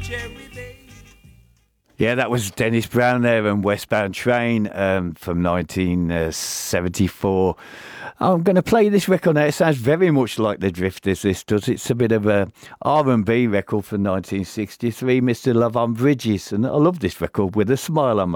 Yeah, that was Dennis Brown there and Westbound Train from 1974. I'm going to play this record now. It sounds very much like The Drifters, this does. It's a bit of a R&B record from 1963, Mr. Love on Bridges. And I love this record with a smile on my